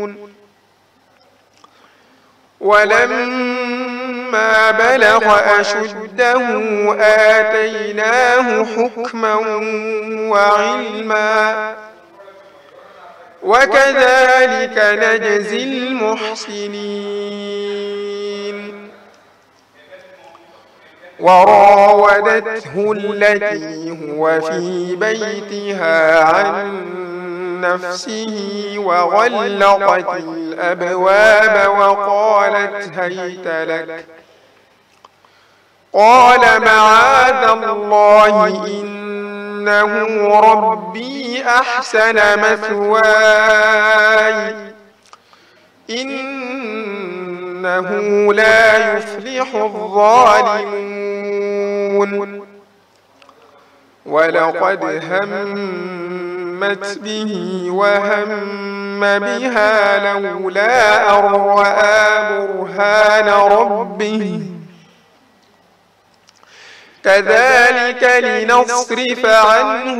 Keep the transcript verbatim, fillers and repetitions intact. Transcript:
ولما بلغ أشده آتيناه حكما وعلما وكذلك نجزي المحسنين. وراودته التي هو في بيتها عن نفسه وغلقت الأبواب وقالت هيت لك قال معاذ الله إنه ربي أحسن مثواي إنه لا يفلح الظالمون. ولقد همت به وهم بها لولا أن رأى برهان ربه كذلك لنصرف عنه